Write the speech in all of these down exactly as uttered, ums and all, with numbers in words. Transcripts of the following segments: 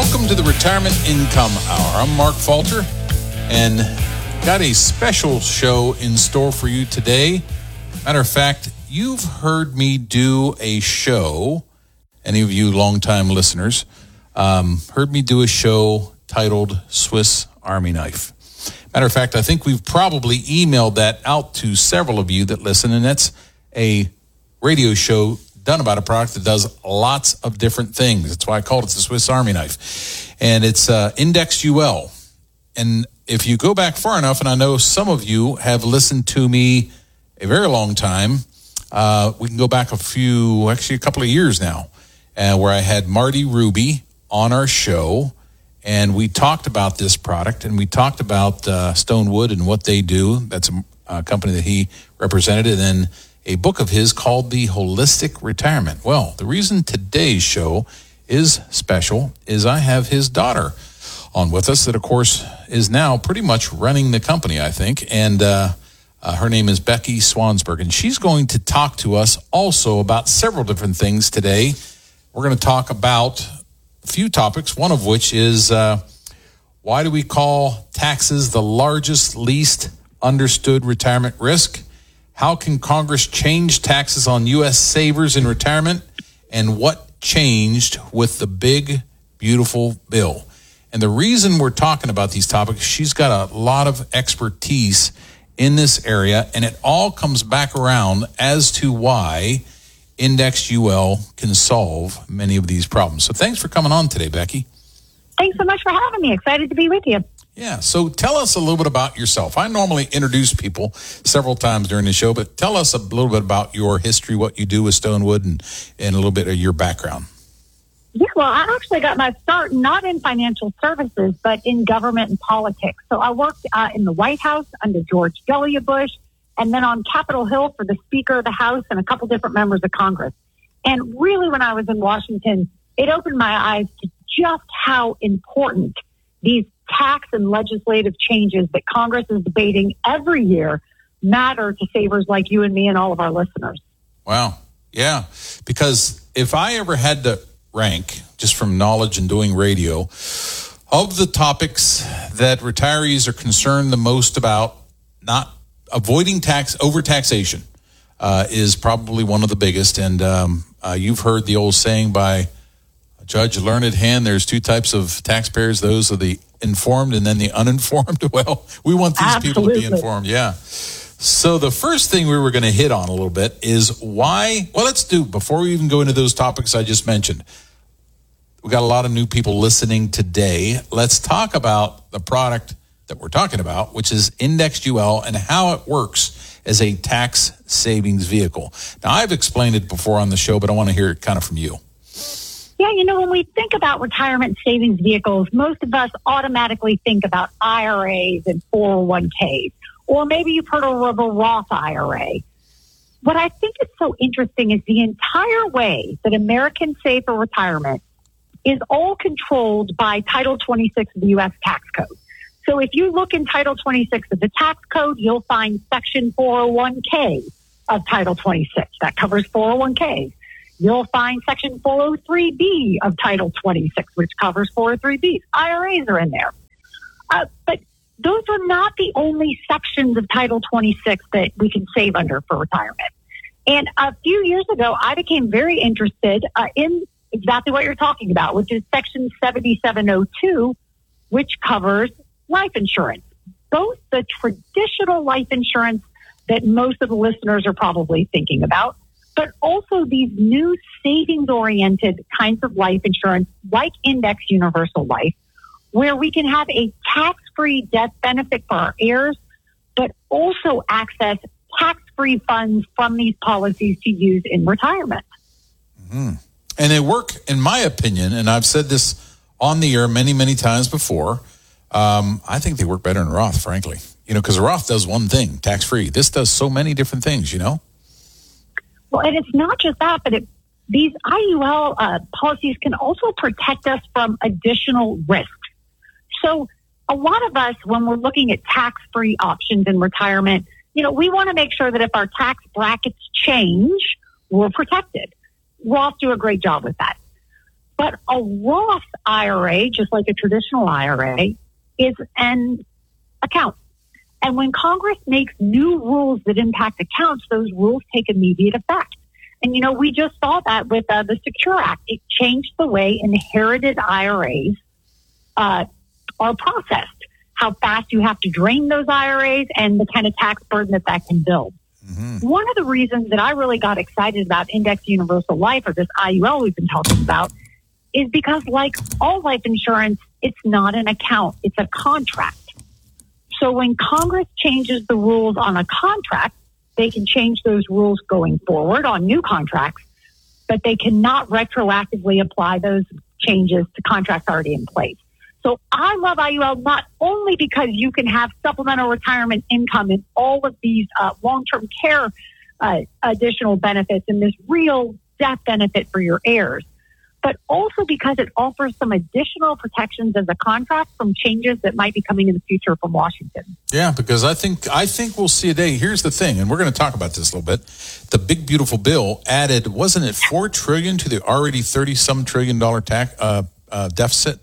Welcome to the Retirement Income Hour. I'm Mark Falter, and got a special show in store for you today. Matter of fact, you've heard me do a show, any of you longtime listeners, um, heard me do a show titled Swiss Army Knife. Matter of fact, I think we've probably emailed that out to several of you that listen, and that's a radio show done about a product that does lots of different things. That's why I called it the Swiss Army Knife. And it's uh, Index U L. And if you go back far enough, and I know some of you have listened to me a very long time, uh, we can go back a few, actually a couple of years now, uh, where I had Marty Ruby on our show, and we talked about this product, and we talked about uh, Stonewood and what they do. That's a, a company that he represented, and then a book of his called The Holistic Retirement. Well, the reason today's show is special is I have his daughter on with us that, of course, is now pretty much running the company, I think, and uh, uh, her name is Becky Swansburg, and she's going to talk to us also about several different things today. We're going to talk about a few topics, one of which is uh, why do we call taxes the largest, least understood retirement risk? How can Congress change taxes on U S savers in retirement? And what changed with the big, beautiful bill? And the reason we're talking about these topics, she's got a lot of expertise in this area, and it all comes back around as to why Index U L can solve many of these problems. So thanks for coming on today, Becky. Thanks so much for having me. Excited to be with you. Yeah, so tell us a little bit about yourself. I normally introduce people several times during the show, but tell us a little bit about your history, what you do with Stonewood, and, and a little bit of your background. Yeah, well, I actually got my start not in financial services, but in government and politics. So I worked uh, in the White House under George W. Bush, and then on Capitol Hill for the Speaker of the House and a couple different members of Congress. And really, when I was in Washington, it opened my eyes to just how important these tax and legislative changes that Congress is debating every year matter to savers like you and me and all of our listeners. Wow. Yeah. Because if I ever had to rank, just from knowledge and doing radio, of the topics that retirees are concerned the most about, not avoiding tax, overtaxation uh, is probably one of the biggest. And um, uh, you've heard the old saying by Judge Learned Hand, there's two types of taxpayers. Those are the informed and then the uninformed. Well, we want these Absolutely. people to be informed. Yeah. So the first thing we were going to hit on a little bit is why, well, let's do, before we even go into those topics I just mentioned, we got a lot of new people listening today. Let's talk about the product that we're talking about, which is Index U L and how it works as a tax savings vehicle. Now, I've explained it before on the show, but I want to hear it kind of from you. Yeah, you know, when we think about retirement savings vehicles, most of us automatically think about I R As and four oh one k's, or maybe you've heard of a Roth I R A. What I think is so interesting is the entire way that Americans save for retirement is all controlled by Title twenty-six of the U S tax code. So if you look in Title twenty-six of the tax code, you'll find Section four oh one k of Title twenty-six. That covers four oh one k's. You'll find Section four oh three b of Title twenty-six, which covers four oh three b's. I R As are in there. Uh, but those are not the only sections of Title twenty-six that we can save under for retirement. And a few years ago, I became very interested uh, in exactly what you're talking about, which is Section seventy-seven oh two, which covers life insurance, both the traditional life insurance that most of the listeners are probably thinking about, but also these new savings-oriented kinds of life insurance like Index Universal Life, where we can have a tax-free death benefit for our heirs, but also access tax-free funds from these policies to use in retirement. Mm-hmm. And they work, in my opinion, and I've said this on the air many, many times before, um, I think they work better in Roth, frankly. You know, because Roth does one thing, tax-free. This does so many different things, you know? Well, and it's not just that, but it, these I U L uh, policies can also protect us from additional risks. So a lot of us, when we're looking at tax-free options in retirement, you know, we want to make sure that if our tax brackets change, we're protected. Roth do a great job with that. But a Roth I R A, just like a traditional I R A, is an account. And when Congress makes new rules that impact accounts, those rules take immediate effect. And, you know, we just saw that with uh, the Secure Act. It changed the way inherited I R As uh, are processed, how fast you have to drain those I R As, and the kind of tax burden that that can build. Mm-hmm. One of the reasons that I really got excited about Index Universal Life, or this I U L we've been talking about, is because like all life insurance, it's not an account, it's a contract. So when Congress changes the rules on a contract, they can change those rules going forward on new contracts, but they cannot retroactively apply those changes to contracts already in place. So I love I U L not only because you can have supplemental retirement income and all of these uh, long-term care uh, additional benefits and this real death benefit for your heirs, but also because it offers some additional protections as a contract from changes that might be coming in the future from Washington. Yeah, because I think I think we'll see a day. Here's the thing, and we're going to talk about this a little bit. The big beautiful bill added, wasn't it four trillion to the already thirty some trillion dollar tax uh, uh, deficit?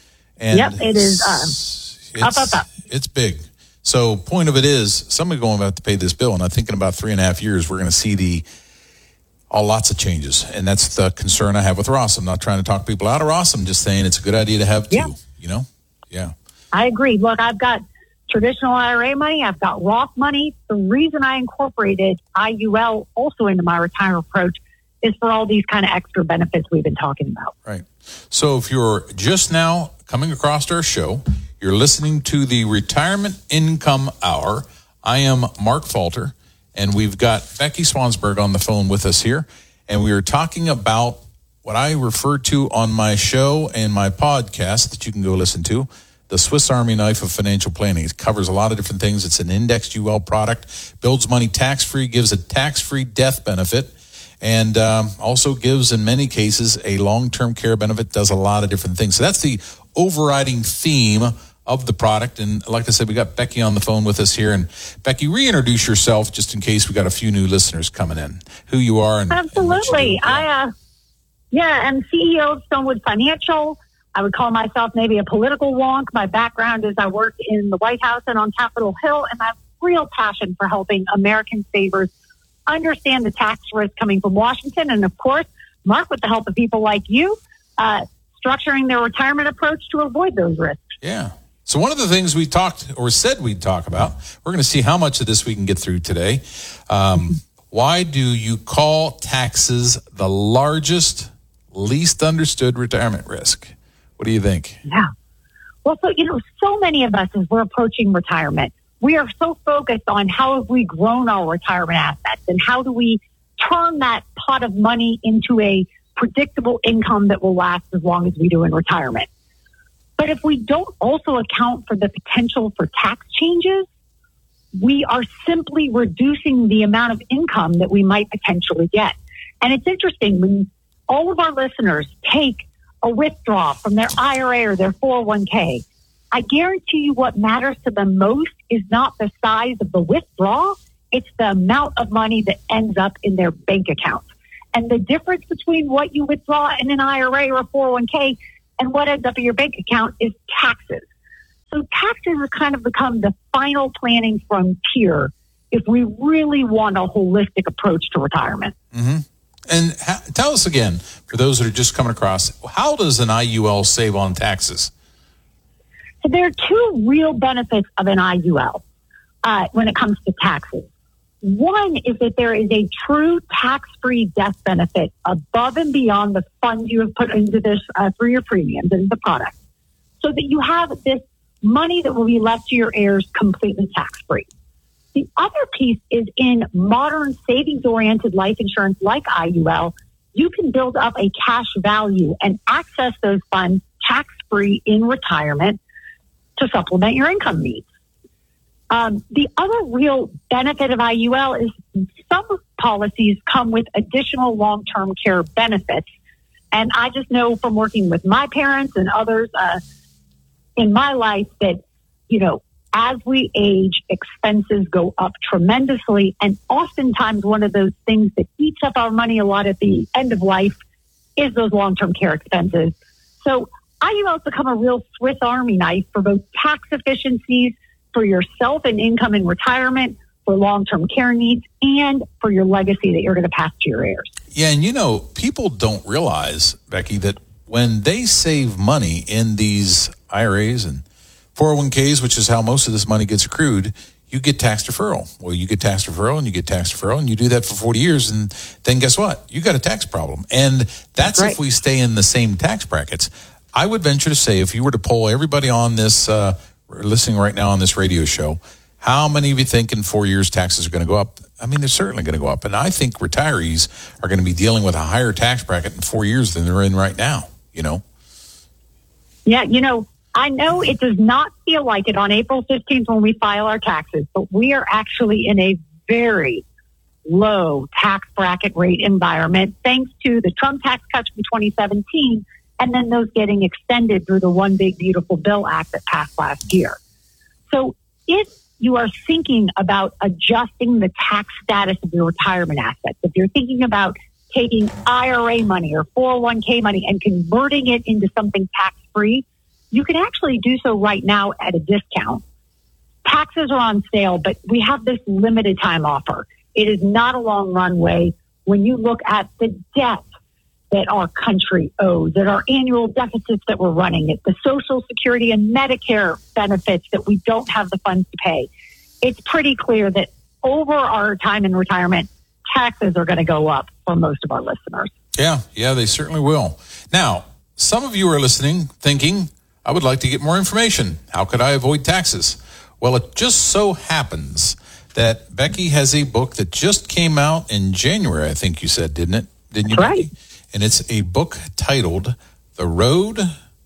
And yep, it is um, it's, up, up, up. It's big. So point of it is, somebody going to have to pay this bill, and I think in about three and a half years we're going to see the all lots of changes, and that's the concern I have with Ross. I'm not trying to talk people out of Ross. I'm just saying it's a good idea to have two. Yeah. You know, yeah. I agree. Look, I've got traditional I R A money. I've got Roth money. The reason I incorporated I U L also into my retirement approach is for all these kind of extra benefits we've been talking about. Right. So if you're just now coming across our show, you're listening to the Retirement Income Hour. I am Mark Falter. And we've got Becky Swansburg on the phone with us here. And we are talking about what I refer to on my show and my podcast that you can go listen to, the Swiss Army Knife of Financial Planning. It covers a lot of different things. It's an indexed U L product, builds money tax-free, gives a tax-free death benefit, and um, also gives, in many cases, a long-term care benefit, does a lot of different things. So that's the overriding theme of the product. And like I said, we got Becky on the phone with us here. And Becky, reintroduce yourself just in case we got a few new listeners coming in, who you are. And, Absolutely. And I, uh, yeah, I'm C E O of Stonewood Financial. I would call myself maybe a political wonk. My background is I worked in the White House and on Capitol Hill, and I have real passion for helping American savers understand the tax risk coming from Washington. And of course, Mark, with the help of people like you, uh, structuring their retirement approach to avoid those risks. Yeah. So one of the things we talked or said we'd talk about, we're going to see how much of this we can get through today. Um, why do you call taxes the largest, least understood retirement risk? What do you think? Yeah. Well, so, you know, so many of us, as we're approaching retirement, we are so focused on how have we grown our retirement assets and how do we turn that pot of money into a predictable income that will last as long as we do in retirement. But if we don't also account for the potential for tax changes, we are simply reducing the amount of income that we might potentially get. And it's interesting, when all of our listeners take a withdrawal from their I R A or their four oh one k, I guarantee you what matters to them most is not the size of the withdrawal, it's the amount of money that ends up in their bank account. And the difference between what you withdraw in an I R A or a four oh one k and what ends up in your bank account is taxes. So taxes have kind of become the final planning frontier if we really want a holistic approach to retirement. Mm-hmm. And ha- tell us again, for those that are just coming across, how does an I U L save on taxes? So there are two real benefits of an I U L uh, when it comes to taxes. One is that there is a true tax-free death benefit above and beyond the funds you have put into this uh, through your premiums and the product, so that you have this money that will be left to your heirs completely tax-free. The other piece is in modern savings-oriented life insurance like I U L, you can build up a cash value and access those funds tax-free in retirement to supplement your income needs. Um, the other real benefit of I U L is some policies come with additional long-term care benefits. And I just know from working with my parents and others uh, in my life that, you know, as we age, expenses go up tremendously. And oftentimes one of those things that eats up our money a lot at the end of life is those long-term care expenses. So I U L's become a real Swiss Army knife for both tax efficiencies, for yourself and income in retirement, for long-term care needs, and for your legacy that you're going to pass to your heirs. Yeah, and you know, people don't realize, Becky, that when they save money in these I R As and four oh one k's, which is how most of this money gets accrued, you get tax deferral. Well, you get tax deferral and you get tax deferral and you do that for forty years. And then guess what? You got a tax problem. And that's right. If we stay in the same tax brackets. I would venture to say if you were to poll everybody on this, uh, listening right now on this radio show, how many of you think in four years taxes are going to go up? I mean, they're certainly going to go up. And I think retirees are going to be dealing with a higher tax bracket in four years than they're in right now, you know? Yeah, you know, I know it does not feel like it on April fifteenth when we file our taxes, but we are actually in a very low tax bracket rate environment thanks to the Trump tax cuts from twenty seventeen and then those getting extended through the One Big Beautiful Bill Act that passed last year. So if you are thinking about adjusting the tax status of your retirement assets, if you're thinking about taking I R A money or four oh one k money and converting it into something tax-free, you can actually do so right now at a discount. Taxes are on sale, but we have this limited time offer. It is not a long runway. When you look at the debt that our country owes, at our annual deficits that we're running, at the Social Security and Medicare benefits that we don't have the funds to pay, it's pretty clear that over our time in retirement, taxes are going to go up for most of our listeners. Yeah, yeah, they certainly will. Now, some of you are listening thinking, I would like to get more information. How could I avoid taxes? Well, it just so happens that Becky has a book that just came out in January, I think you said, didn't it? Didn't you, That's Becky? right. And it's a book titled The Road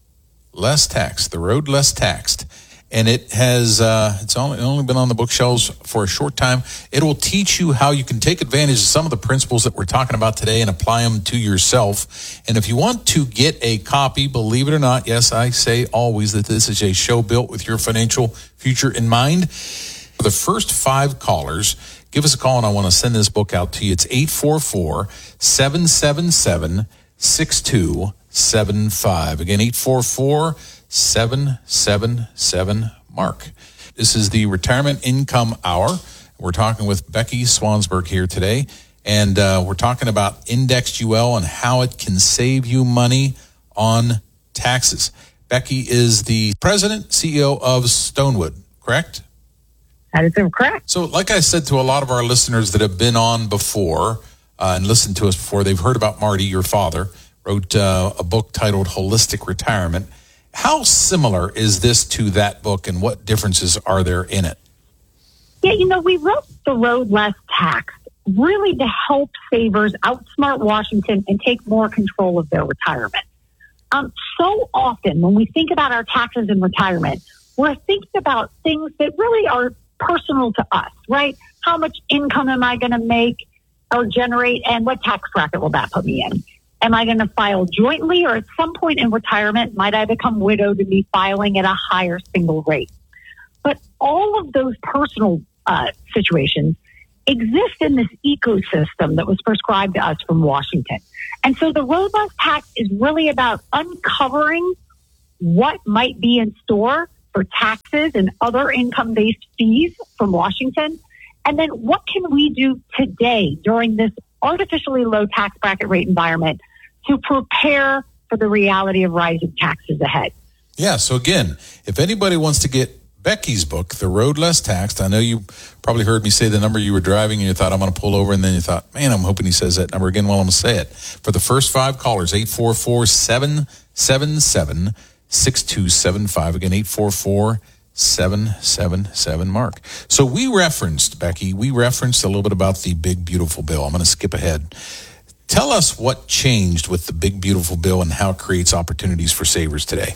Less Taxed, The Road Less Taxed. And it has, uh, it's only, only been on the bookshelves for a short time. It will teach you how you can take advantage of some of the principles that we're talking about today and apply them to yourself. And if you want to get a copy, believe it or not, yes, I say always that this is a show built with your financial future in mind. For the first five callers, give us a call and I want to send this book out to you. It's eight four four, seven seven seven, six two seven five. Again, eight four four, seven seven seven, Mark. This is the Retirement Income Hour. We're talking with Becky Swansburg here today, and uh, we're talking about indexed U L and how it can save you money on taxes. Becky is the president, C E O of Stonewood, correct? That is correct. So like I said to a lot of our listeners that have been on before uh, and listened to us before, they've heard about Marty, your father, wrote uh, a book titled Holistic Retirement. How similar is this to that book and what differences are there in it? Yeah, you know, we wrote The Road Less Taxed really to help savers outsmart Washington and take more control of their retirement. Um, so often when we think about our taxes in retirement, we're thinking about things that really are personal to us, right? How much income am I going to make or generate, and what tax bracket will that put me in? Am I going to file jointly, or at some point in retirement, might I become widowed and be filing at a higher single rate? But all of those personal uh, situations exist in this ecosystem that was prescribed to us from Washington. And so the Road Less Taxed is really about uncovering what might be in store for taxes and other income-based fees from Washington. And then what can we do today during this artificially low tax bracket rate environment to prepare for the reality of rising taxes ahead? Yeah, so again, if anybody wants to get Becky's book, The Road Less Taxed, I know you probably heard me say the number you were driving and you thought, I'm going to pull over, and then you thought, man, I'm hoping he says that number again. Well, I'm going to say it. For the first five callers, eight four four, seven seven seven, six two seven five. Again, eight four four, seven seven seven, Mark. So we referenced, Becky, we referenced a little bit about the Big Beautiful Bill. I'm going to skip ahead. Tell us what changed with the Big Beautiful Bill and how it creates opportunities for savers today.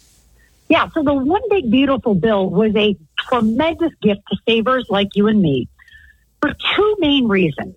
Yeah, so the One Big Beautiful Bill was a tremendous gift to savers like you and me for two main reasons.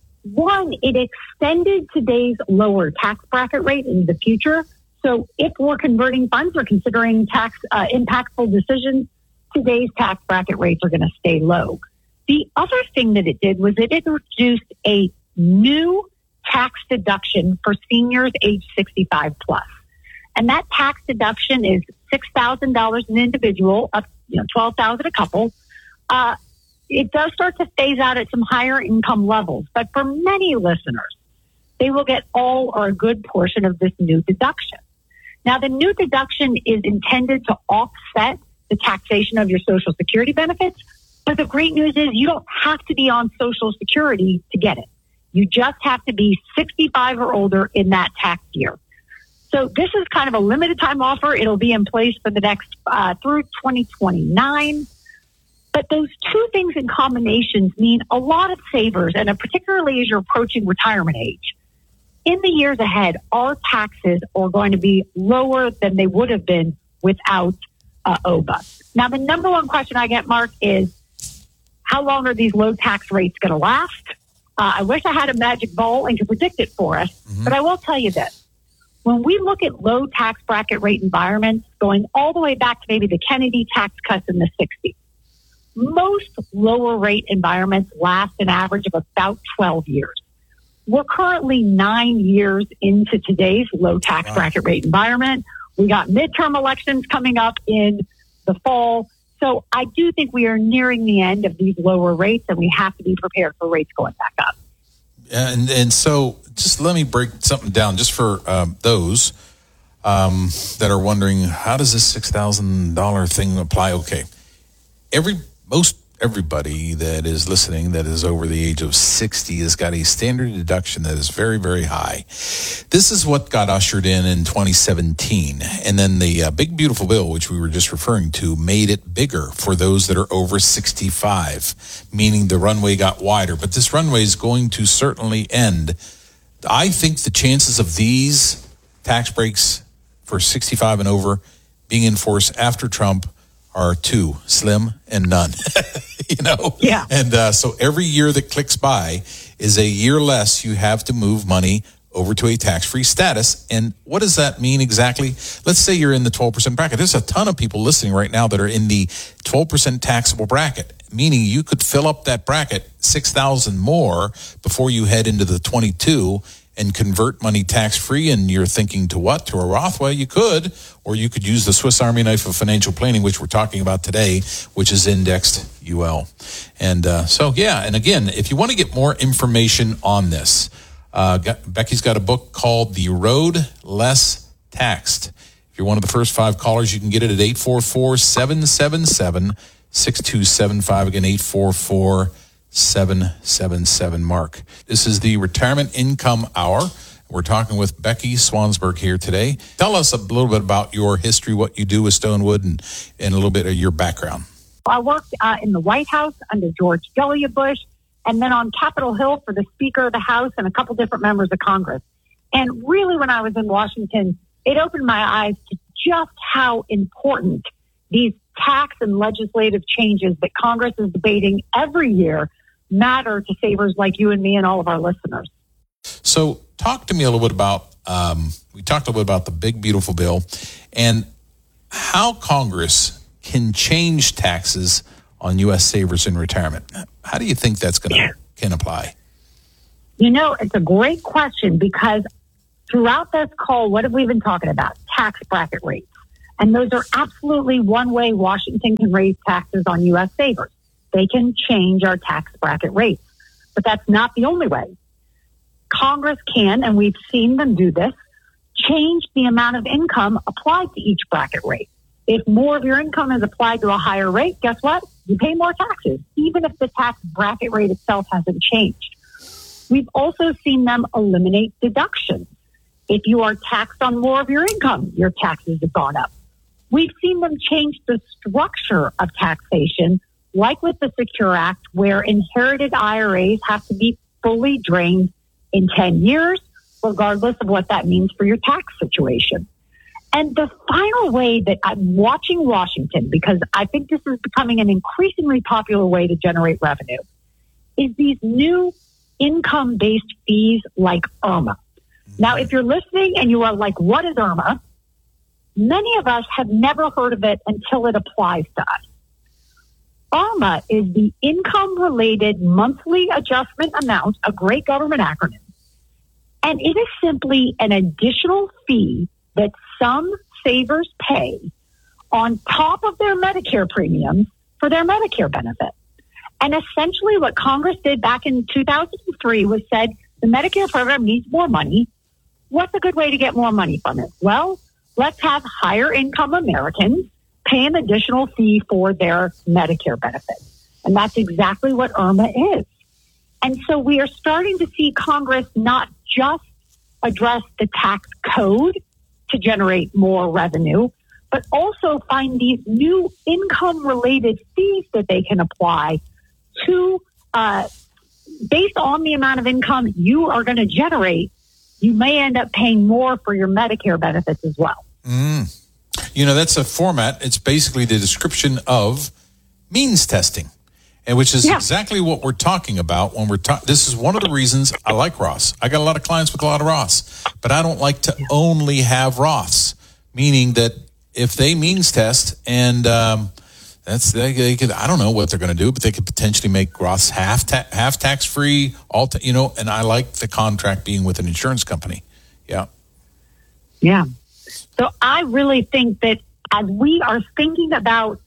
One, it extended today's lower tax bracket rate into the future. So if we're converting funds or considering tax uh, impactful decisions, today's tax bracket rates are going to stay low. The other thing that it did was it introduced a new tax deduction for seniors age sixty-five plus. And that tax deduction is six thousand dollars an individual, up you know, twelve thousand dollars a couple. Uh, it does start to phase out at some higher income levels. But for many listeners, they will get all or a good portion of this new deduction. Now, the new deduction is intended to offset the taxation of your Social Security benefits. But the great news is you don't have to be on Social Security to get it. You just have to be sixty-five or older in that tax year. So this is kind of a limited time offer. It'll be in place for the next uh, through twenty twenty-nine. But those two things in combinations mean a lot of savers, and particularly as you're approaching retirement age. In the years ahead, our taxes are going to be lower than they would have been without uh, O B A. Now, the number one question I get, Mark, is how long are these low tax rates going to last? Uh, I wish I had a magic ball and could predict it for us, mm-hmm. but I will tell you this. When we look at low tax bracket rate environments, going all the way back to maybe the Kennedy tax cuts in the sixties, most lower rate environments last an average of about twelve years. We're currently nine years into today's low tax wow. bracket rate environment. We got midterm elections coming up in the fall. So I do think we are nearing the end of these lower rates, and we have to be prepared for rates going back up. And and so just let me break something down just for um, those um, that are wondering, how does this six thousand dollars thing apply? Okay. Every most everybody that is listening that is over the age of sixty has got a standard deduction that is very, very high. This is what got ushered in in twenty seventeen. And then the uh, big, beautiful bill, which we were just referring to, made it bigger for those that are over sixty-five, meaning the runway got wider. But this runway is going to certainly end. I think the chances of these tax breaks for sixty-five and over being enforced after Trump are two, slim and none, you know? Yeah. And uh, so every year that clicks by is a year less you have to move money over to a tax-free status. And what does that mean exactly? Let's say you're in the twelve percent bracket. There's a ton of people listening right now that are in the twelve percent taxable bracket, meaning you could fill up that bracket six thousand more before you head into the twenty-two and convert money tax-free. And you're thinking to what? To a Roth? Well, you could, or you could use the Swiss Army knife of financial planning, which we're talking about today, which is indexed U L. And uh, so, yeah, and again, if you want to get more information on this, uh, got, Becky's got a book called The Road Less Taxed. If you're one of the first five callers, you can get it at eight four four, seven seven seven, six two seven five. Again, eight four four, seven seven seven, Mark. This is the Retirement Income Hour. We're talking with Becky Swansburg here today. Tell us a little bit about your history, what you do with Stonewood, and, and a little bit of your background. I worked uh, in the White House under George W. Bush, and then on Capitol Hill for the Speaker of the House and a couple different members of Congress. And really, when I was in Washington, it opened my eyes to just how important these tax and legislative changes that Congress is debating every year matter to savers like you and me and all of our listeners. So talk to me a little bit about, um, we talked a little bit about the big, beautiful bill and how Congress can change taxes on U S savers in retirement. How do you think that's going to can apply? You know, it's a great question because throughout this call, what have we been talking about? Tax bracket rates. And those are absolutely one way Washington can raise taxes on U S savers. They can change our tax bracket rates. But that's not the only way. Congress can, and we've seen them do this, change the amount of income applied to each bracket rate. If more of your income is applied to a higher rate, guess what? You pay more taxes, even if the tax bracket rate itself hasn't changed. We've also seen them eliminate deductions. If you are taxed on more of your income, your taxes have gone up. We've seen them change the structure of taxation, like with the Secure Act, where inherited I R As have to be fully drained in ten years, regardless of what that means for your tax situation. And the final way that I'm watching Washington, because I think this is becoming an increasingly popular way to generate revenue, is these new income-based fees like IRMA. Now, if you're listening and you are like, what is IRMA? Many of us have never heard of it until it applies to us. IRMA is the income-related monthly adjustment amount, a great government acronym. And it is simply an additional fee that some savers pay on top of their Medicare premiums for their Medicare benefit. And essentially what Congress did back in two thousand three was said the Medicare program needs more money. What's a good way to get more money from it? Well, let's have higher income Americans pay an additional fee for their Medicare benefit. And that's exactly what I R M A is. And so we are starting to see Congress not just address the tax code to generate more revenue, but also find these new income-related fees that they can apply to, uh, based on the amount of income you are going to generate, you may end up paying more for your Medicare benefits as well. Mm. You know, that's a format. It's basically the description of means testing, and which is yeah. exactly what we're talking about when we're talking. This is one of the reasons I like Roths. I got a lot of clients with a lot of Roths, but I don't like to yeah. only have Roths, meaning that if they means test and um, that's they, they could, I don't know what they're going to do, but they could potentially make Roths half ta- half tax free, all ta- you know. And I like the contract being with an insurance company. Yeah, yeah. So I really think that as we are thinking about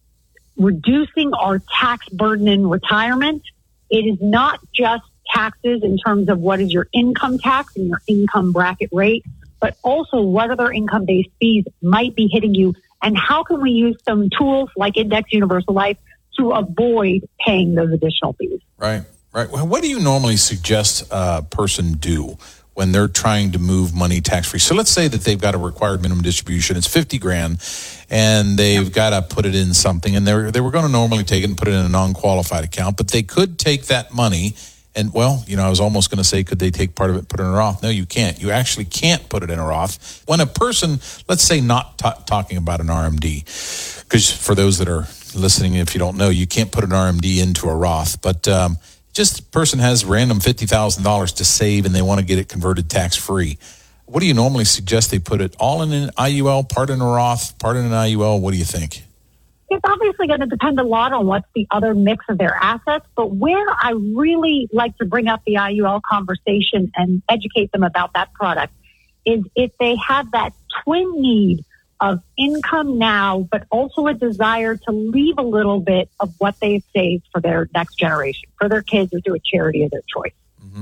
reducing our tax burden in retirement, it is not just taxes in terms of what is your income tax and your income bracket rate, but also what other income-based fees might be hitting you, and how can we use some tools like Index Universal Life to avoid paying those additional fees. Right, right. Well, what do you normally suggest a person do when they're trying to move money tax-free? So let's say that they've got a required minimum distribution. It's fifty grand, and they've yeah. got to put it in something, and they're, they were going to normally take it and put it in a non-qualified account, but they could take that money and, well, you know, I was almost going to say, could they take part of it and put it in a Roth? No, you can't. You actually can't put it in a Roth. When a person, let's say not t- talking about an R M D, because for those that are listening, if you don't know, you can't put an R M D into a Roth, but um, just a person has random fifty thousand dollars to save and they want to get it converted tax-free. What do you normally suggest they put it all in an I U L, part in a Roth, part in an I U L? What do you think? It's obviously going to depend a lot on what's the other mix of their assets, but where I really like to bring up the I U L conversation and educate them about that product is if they have that twin need of income now, but also a desire to leave a little bit of what they've saved for their next generation, for their kids, or to a charity of their choice. Mm-hmm.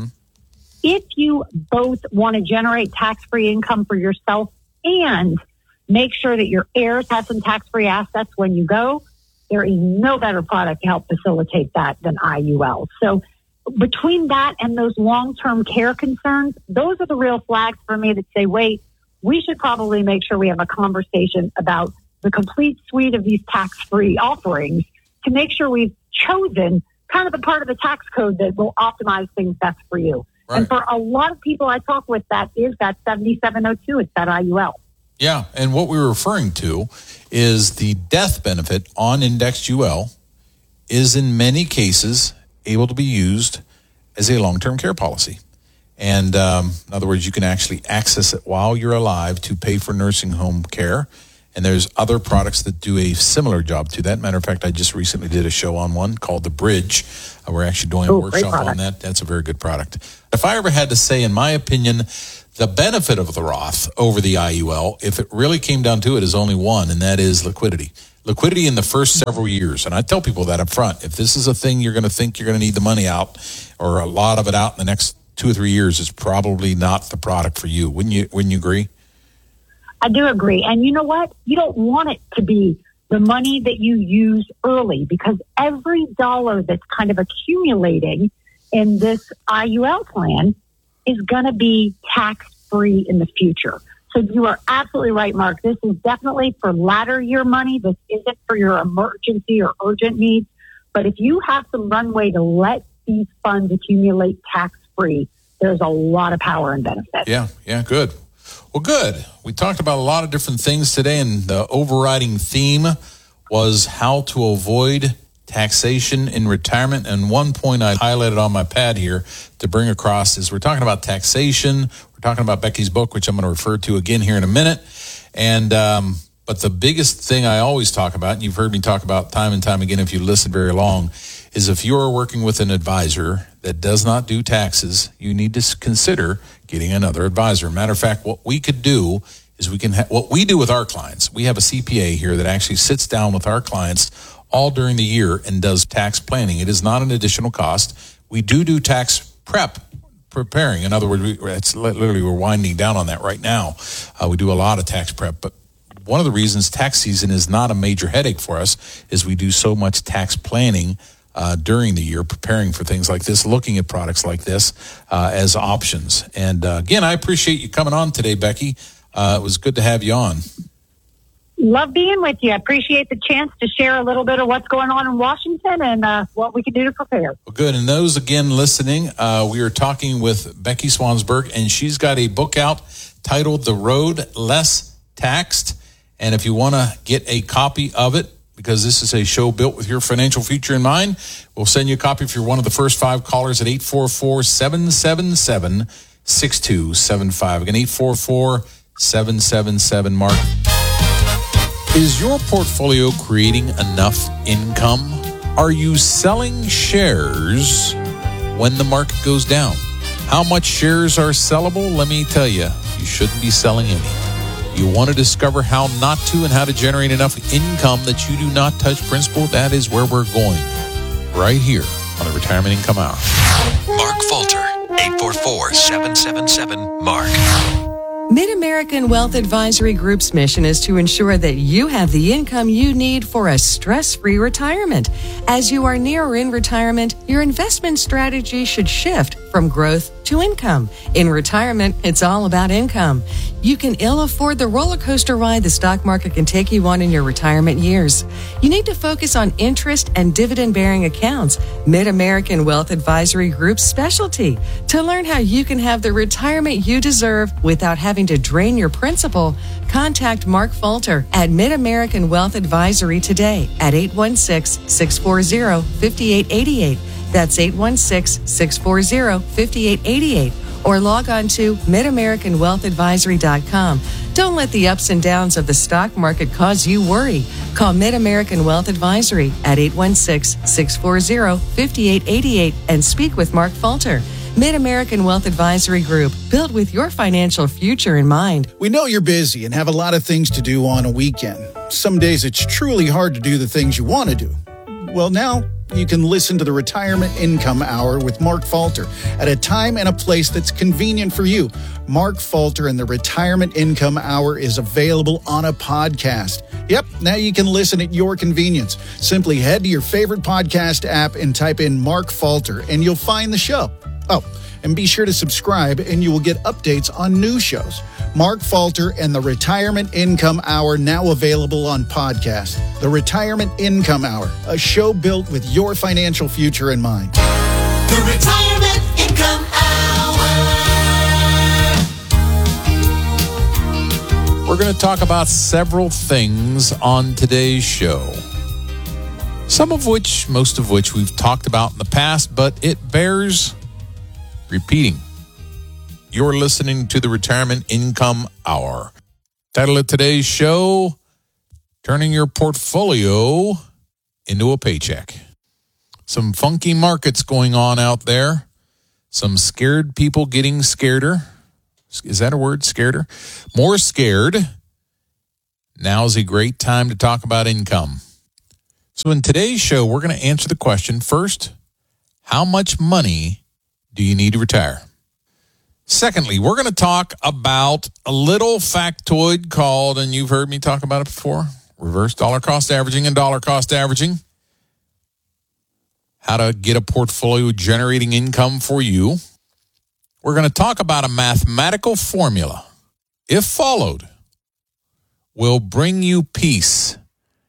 If you both want to generate tax-free income for yourself and make sure that your heirs have some tax-free assets when you go, there is no better product to help facilitate that than I U L. So between that and those long-term care concerns, those are the real flags for me that say, wait, we should probably make sure we have a conversation about the complete suite of these tax-free offerings to make sure we've chosen kind of the part of the tax code that will optimize things best for you. Right. And for a lot of people I talk with, that is that seventy-seven oh two, it's that I U L. Yeah, and what we were referring to is the death benefit on Indexed U L is in many cases able to be used as a long-term care policy. And um, in other words, you can actually access it while you're alive to pay for nursing home care. And there's other products that do a similar job to that. Matter of fact, I just recently did a show on one called The Bridge. Uh, we're actually doing a Ooh, workshop on that. That's a very good product. If I ever had to say, in my opinion, the benefit of the Roth over the I U L, if it really came down to it, is only one, and that is liquidity. Liquidity in the first several years. And I tell people that up front. If this is a thing you're going to think you're going to need the money out, or a lot of it out in the next two or three years, it's probably not the product for you. Wouldn't you, wouldn't you agree? I do agree. And you know what? You don't want it to be the money that you use early, because every dollar that's kind of accumulating in this I U L plan is going to be tax-free in the future. So you are absolutely right, Mark. This is definitely for latter year money. This isn't for your emergency or urgent needs. But if you have some runway to let these funds accumulate tax-free, there's a lot of power and benefit. Yeah, yeah, good. Well, good. We talked about a lot of different things today, and the overriding theme was how to avoid taxation in retirement. And one point I highlighted on my pad here to bring across is we're talking about taxation. We're talking about Becky's book, which I'm going to refer to again here in a minute. And um, but the biggest thing I always talk about, and you've heard me talk about time and time again if you listen very long, is if you're working with an advisor that does not do taxes, you need to consider getting another advisor. Matter of fact, what we could do is we can ha- what we do with our clients. We have a C P A here that actually sits down with our clients all during the year and does tax planning. It is not an additional cost. We do do tax prep, preparing. In other words, we, it's literally we're winding down on that right now. Uh, we do a lot of tax prep, but one of the reasons tax season is not a major headache for us is we do so much tax planning uh, during the year, preparing for things like this, looking at products like this uh, as options. And uh, again, I appreciate you coming on today, Becky. Uh, it was good to have you on. Love being with you. I appreciate the chance to share a little bit of what's going on in Washington and uh, what we can do to prepare. Well, good. And those, again, listening, uh, we are talking with Becky Swansburg, and she's got a book out titled The Road Less Taxed. And if you want to get a copy of it, because this is a show built with your financial future in mind, we'll send you a copy if you're one of the first five callers at eight four four, seven seven seven, six two seven five. Again, eight four four, seven seven seven, Mark. Is your portfolio creating enough income? Are you selling shares when the market goes down? How much shares are sellable? Let me tell you, you shouldn't be selling any. You want to discover how not to and how to generate enough income that you do not touch principal? That is where we're going, right here on the Retirement Income Hour. Mark Falter, eight four four, seven seven seven, MARK. Mid-American Wealth Advisory Group's mission is to ensure that you have the income you need for a stress-free retirement. As you are near or in retirement, your investment strategy should shift from growth to income. In retirement, it's all about income. You can ill afford the roller coaster ride the stock market can take you on in your retirement years. You need to focus on interest and dividend-bearing accounts. Mid-American Wealth Advisory Group's specialty. To learn how you can have the retirement you deserve without having to drain your principal, contact Mark Falter at Mid-American Wealth Advisory today at eight one six, six four zero, five eight eight eight. That's eight one six, six four zero, five eight eight eight. Or log on to mid american wealth advisory dot com. Don't let the ups and downs of the stock market cause you worry. Call Mid-American Wealth Advisory at eight one six, six four zero, five eight eight eight and speak with Mark Falter. Mid-American Wealth Advisory Group, built with your financial future in mind. We know you're busy and have a lot of things to do on a weekend. Some days it's truly hard to do the things you want to do. Well, now you can listen to the Retirement Income Hour with Mark Falter at a time and a place that's convenient for you. Mark Falter and the Retirement Income Hour is available on a podcast. Yep, now you can listen at your convenience. Simply head to your favorite podcast app and type in Mark Falter and you'll find the show. Oh, and be sure to subscribe and you will get updates on new shows. Mark Falter and the Retirement Income Hour, now available on podcast. The Retirement Income Hour, a show built with your financial future in mind. The Retirement Income Hour. We're going to talk about several things on today's show. Some of which, most of which we've talked about in the past, but it bears repeating. You're listening to the Retirement Income Hour. Title of today's show, Turning Your Portfolio into a Paycheck. Some funky markets going on out there. Some scared people getting scareder. Is that a word, scareder? More scared. Now's a great time to talk about income. So in today's show, we're going to answer the question, first, how much money do you need to retire? Secondly, we're going to talk about a little factoid called, and you've heard me talk about it before, reverse dollar cost averaging and dollar cost averaging. How to get a portfolio generating income for you. We're going to talk about a mathematical formula, if followed, will bring you peace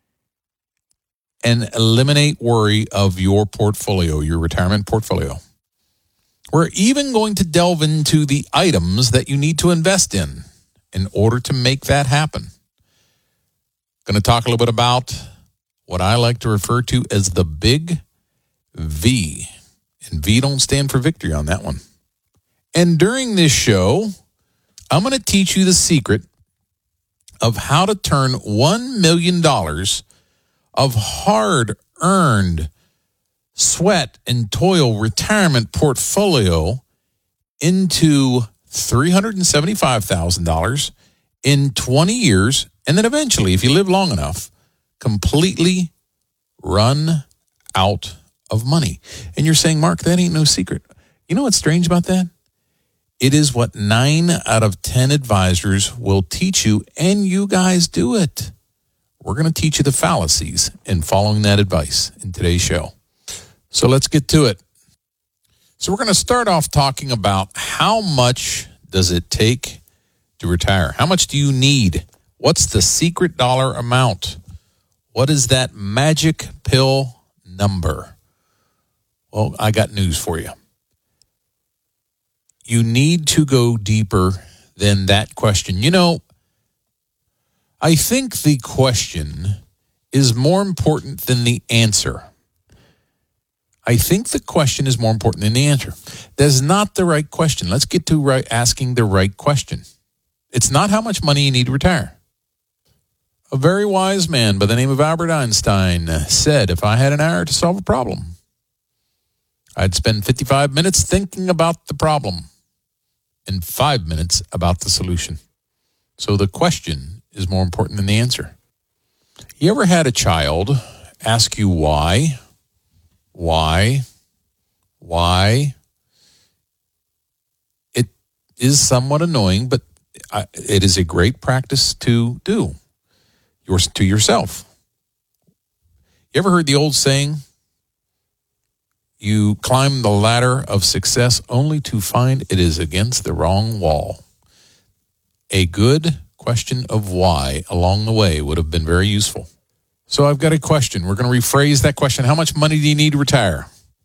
and eliminate worry of your portfolio, your retirement portfolio. We're even going to delve into the items that you need to invest in in order to make that happen. Going to talk a little bit about what I like to refer to as the big V. And V don't stand for victory on that one. And during this show, I'm going to teach you the secret of how to turn one million dollars of hard-earned sweat and toil retirement portfolio into three hundred seventy-five thousand dollars in twenty years, and then eventually, if you live long enough, completely run out of money. And you're saying, Mark, that ain't no secret. You know what's strange about that? It is what nine out of ten advisors will teach you, and you guys do it. We're going to teach you the fallacies in following that advice in today's show. So let's get to it. So we're going to start off talking about how much does it take to retire? How much do you need? What's the secret dollar amount? What is that magic pill number? Well, I got news for you. You need to go deeper than that question. You know, I think the question is more important than the answer. I think the question is more important than the answer. That's not the right question. Let's get to right, asking the right question. It's not how much money you need to retire. A very wise man by the name of Albert Einstein said, if I had an hour to solve a problem, I'd spend fifty-five minutes thinking about the problem and five minutes about the solution. So the question is more important than the answer. You ever had a child ask you why? Why? Why? It is somewhat annoying, but it is a great practice to do yours to yourself. You ever heard the old saying, you climb the ladder of success only to find it is against the wrong wall? A good question of why along the way would have been very useful. So I've got a question. We're going to rephrase that question. How much money do you need to retire?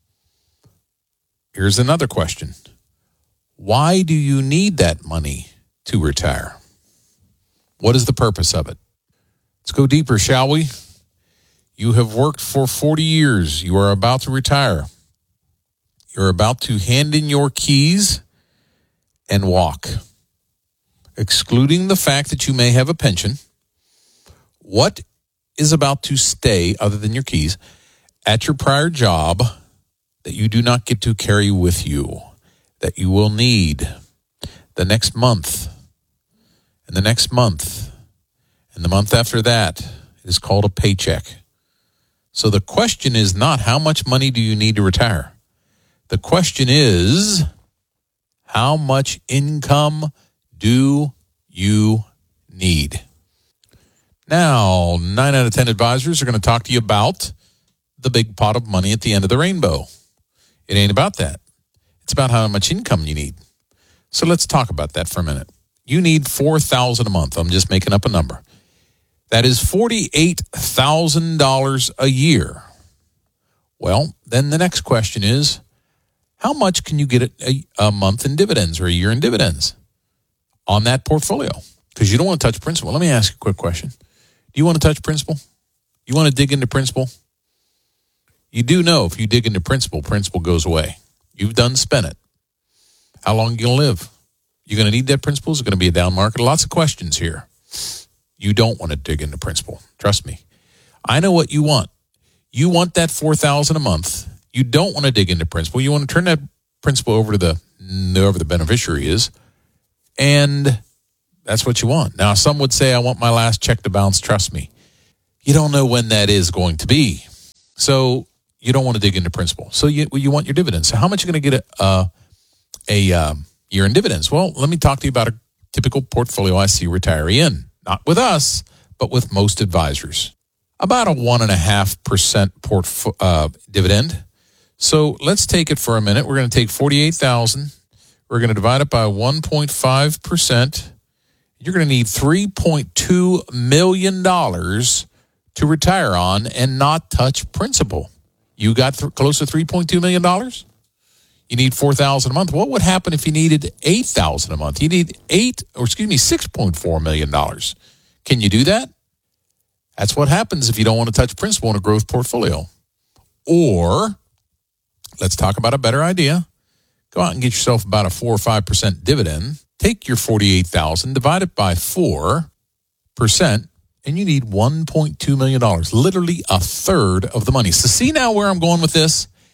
Here's another question. Why do you need that money to retire? What is the purpose of it? Let's go deeper, shall we? You have worked for forty years. You are about to retire. You're about to hand in your keys and walk. Excluding the fact that you may have a pension, what is about to stay, other than your keys, at your prior job that you do not get to carry with you, that you will need the next month, and the next month, and the month after that? It is called a paycheck. So the question is not how much money do you need to retire? The question is, how much income do you need? Now, nine out of ten advisors are going to talk to you about the big pot of money at the end of the rainbow. It ain't about that. It's about how much income you need. So let's talk about that for a minute. You need four thousand dollars a month. I'm just making up a number. That is forty-eight thousand dollars a year. Well, then the next question is, how much can you get a, a month in dividends or a year in dividends on that portfolio? Because you don't want to touch principal. Let me ask you a quick question. Do you want to touch principal? You want to dig into principal? You do know if you dig into principal, principal goes away. You've done spent it. How long are you going to live? You're going to need that principal? Is it going to be a down market? Lots of questions here. You don't want to dig into principal. Trust me. I know what you want. You want that four thousand dollars a month. You don't want to dig into principal. You want to turn that principal over to the whoever the beneficiary is, and that's what you want. Now, some would say, I want my last check to bounce. Trust me. You don't know when that is going to be. So you don't want to dig into principal. So you you want your dividends. So how much are you going to get a, a, a um, year in dividends? Well, let me talk to you about a typical portfolio I see retiree in. Not with us, but with most advisors. About a one point five percent portf- uh, dividend. So let's take it for a minute. We're going to take forty-eight thousand dollars. We're going to divide it by one point five percent. You're going to need three point two million dollars to retire on and not touch principal. You got th- close to three point two million dollars? You need four thousand dollars a month. What would happen if you needed eight thousand dollars a month? You need eight, or excuse me, six point four million dollars. Can you do that? That's what happens if you don't want to touch principal in a growth portfolio. Or, let's talk about a better idea. Go out and get yourself about a four or five percent dividend. Take your forty-eight thousand dollars, divide it by four percent, and you need one point two million dollars, literally a third of the money. So see now where I'm going with this?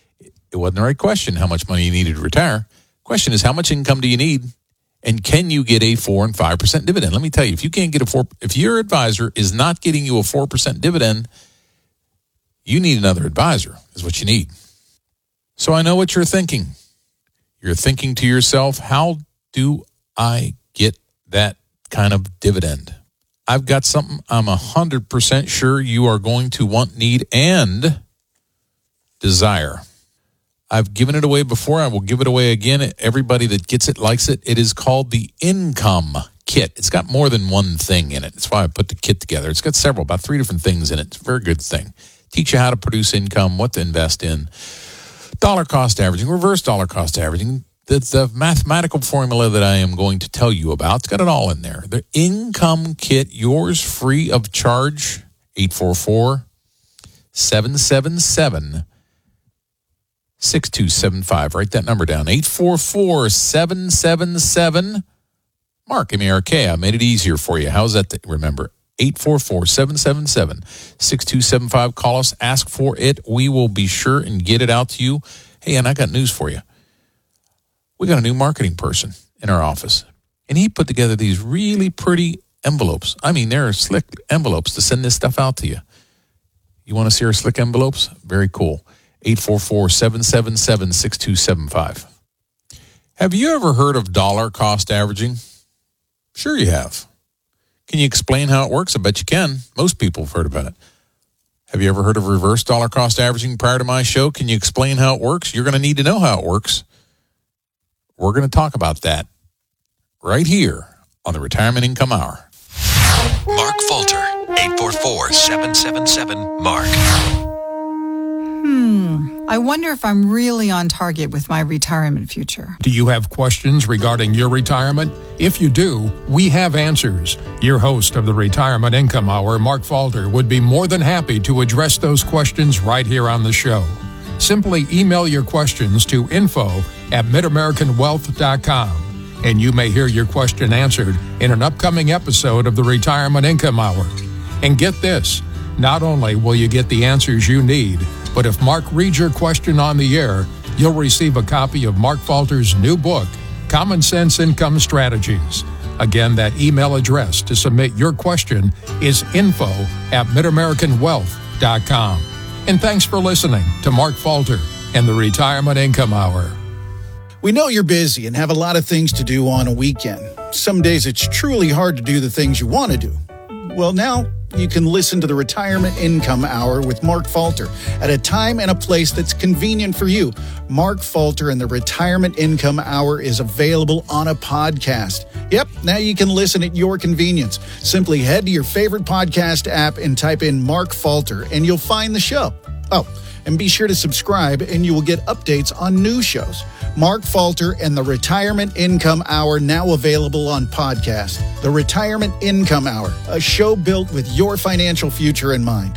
It wasn't the right question, how much money you needed to retire. Question is, how much income do you need? And can you get a four and five percent dividend? Let me tell you, if you can't get a four, if your advisor is not getting you a four percent dividend, you need another advisor, is what you need. So I know what you're thinking. You're thinking to yourself, how do I get that kind of dividend? I've got something I'm one hundred percent sure you are going to want, need, and desire. I've given it away before. I will give it away again. Everybody that gets it likes it. It is called the Income Kit. It's got more than one thing in it. That's why I put the kit together. It's got several, about three different things in it. It's a very good thing. Teach you how to produce income, what to invest in, dollar cost averaging, reverse dollar cost averaging, the, the mathematical formula that I am going to tell you about. It's got it all in there. The Income Kit, yours free of charge, eight four four, seven seven seven, six two seven five. Write that number down, eight four four, seven seven seven, Mark, M A R K. I made it easier for you. How's that? To remember, eight four four, seven seven seven, six two seven five. Call us, ask for it. We will be sure and get it out to you. Hey, and I got news for you. We got a new marketing person in our office, and he put together these really pretty envelopes. I mean, they're slick envelopes to send this stuff out to you. You want to see our slick envelopes? Very cool. eight four four, seven seven seven, six two seven five. Have you ever heard of dollar cost averaging? Sure you have. Can you explain how it works? I bet you can. Most people have heard about it. Have you ever heard of reverse dollar cost averaging prior to my show? Can you explain how it works? You're going to need to know how it works. We're going to talk about that right here on the Retirement Income Hour. Mark Falter, eight four four, seven seven seven, MARK. Hmm. I wonder if I'm really on target with my retirement future. Do you have questions regarding your retirement? If you do, we have answers. Your host of the Retirement Income Hour, Mark Falter, would be more than happy to address those questions right here on the show. Simply email your questions to info at mid american wealth dot com, and you may hear your question answered in an upcoming episode of the Retirement Income Hour. And get this, not only will you get the answers you need, but if Mark reads your question on the air, you'll receive a copy of Mark Falter's new book, Common Sense Income Strategies. Again, that email address to submit your question is info at mid american wealth dot com. And thanks for listening to Mark Falter and the Retirement Income Hour. We know you're busy and have a lot of things to do on a weekend. Some days it's truly hard to do the things you want to do. Well, now you can listen to the Retirement Income Hour with Mark Falter at a time and a place that's convenient for you. Mark Falter and the Retirement Income Hour is available on a podcast. Yep, now you can listen at your convenience. Simply head to your favorite podcast app and type in Mark Falter, and you'll find the show. Oh, and be sure to subscribe, and you will get updates on new shows. Mark Falter and the Retirement Income Hour, now available on podcast. The Retirement Income Hour, a show built with your financial future in mind.